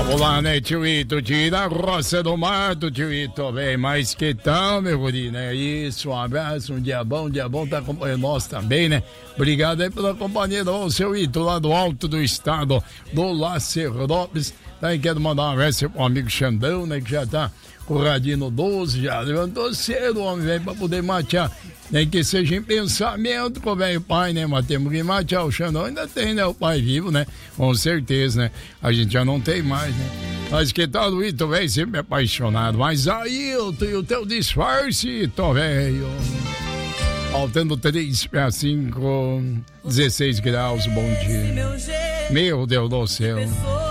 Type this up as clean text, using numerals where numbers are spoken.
Vamos lá, né, tio Ito? Tio da Roça do Mato, tio Ito, bem, mas que tal, meu guri, né? Isso, um abraço, um dia bom, tá acompanhando nós também, né? Obrigado aí pela companhia do seu Ito, lá do alto do estado, do Lacerrópolis. Também quero mandar um abraço pro amigo Xandão, né, que já tá com o radinho no 12, já levantou cedo, homem, velho, pra poder matear. Nem que seja em pensamento com o velho pai, né? Mas temos que matear. O Xandão ainda tem, né? O pai vivo, né? Com certeza, né? A gente já não tem mais, né? Mas que tal, Luiz? Tu velho sempre apaixonado. Mas aí, eu tenho o teu disfarce, tô velho. Faltando 3 para 5, 16 graus, bom dia. Meu Deus do céu.